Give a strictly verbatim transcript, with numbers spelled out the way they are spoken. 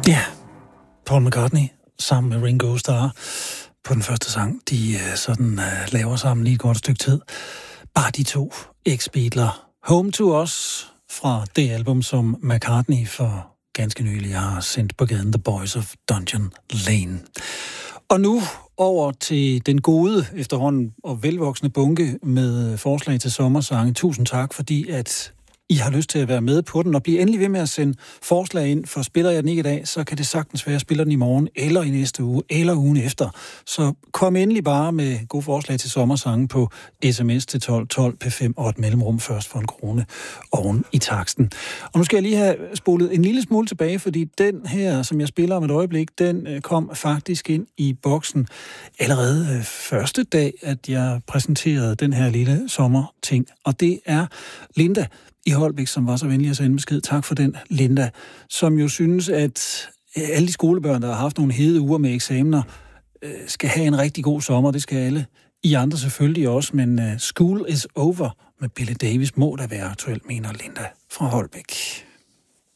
Ja, Paul McCartney sammen med Ringo Starr på den første sang, de sådan uh, laver sammen lige et godt stykke tid. Bare de to ex-Beatler. Home to Us fra det album, som McCartney for ganske nylig har sendt på gaden, The Boys of Dungeon Lane. Og nu over til den gode efterhånden og velvoksne bunke med forslag til sommersange. Tusind tak, fordi at I har lyst til at være med på den, og blive endelig ved med at sende forslag ind, for spiller jeg den ikke i dag, så kan det sagtens være, at jeg spiller den i morgen, eller i næste uge, eller ugen efter. Så kom endelig bare med gode forslag til sommersange på sms til tolv tolv P fem og et mellemrum først for en krone oven i taksten. Og nu skal jeg lige have spolet en lille smule tilbage, fordi den her, som jeg spiller om et øjeblik, den kom faktisk ind i boksen allerede første dag, at jeg præsenterede den her lille sommerting. Og det er Linda i Holbæk, som var så venlig at sende besked. Tak for den, Linda, som jo synes, at alle de skolebørn, der har haft nogle hede uger med eksamener, skal have en rigtig god sommer. Det skal alle. I andre selvfølgelig også, men School is Over med Billy Davis må da være aktuelt, mener Linda fra Holbæk.